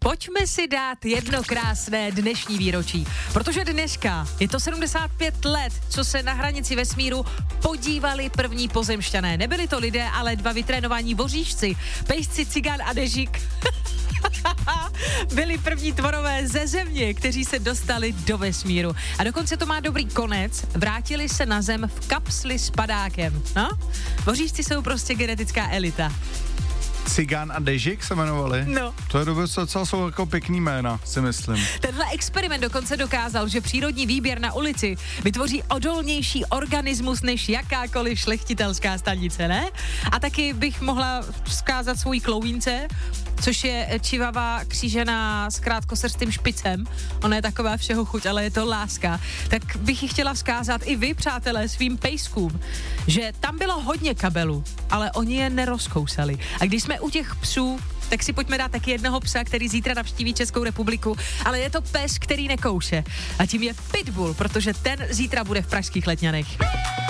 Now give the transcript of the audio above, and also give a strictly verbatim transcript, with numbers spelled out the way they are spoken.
Pojďme si dát jedno krásné dnešní výročí, protože dneska je to sedmdesát pět let, co se na hranici vesmíru podívali první pozemšťané. Nebyli to lidé, ale dva vytrénovaní voříšci, pejsci Cigán a Dežik. Byli první tvorové ze Země, kteří se dostali do vesmíru. A dokonce to má dobrý konec, vrátili se na Zem v kapsli s padákem. No? Voříšci jsou prostě genetická elita. Cigán a Dežik se jmenovali? No. To je dobře, docela jsou jako pěkný jména, si myslím. Tenhle experiment dokonce dokázal, že přírodní výběr na ulici vytvoří odolnější organismus než jakákoliv šlechtitelská stanice, ne? A taky bych mohla vzkázat svůj klounce, což je čivava křížená s krátkosrstým špicem. Ona je taková všeho chuť, ale je to láska. Tak bych ji chtěla vzkázat i vy, přátelé, svým pejskům, že tam bylo hodně kabelů, ale oni je nerozkousali. A když jsme u těch psů, tak si pojďme dát taky jednoho psa, který zítra navštíví Českou republiku, ale je to pes, který nekouše. A tím je Pitbull, protože ten zítra bude v pražských Letňanech.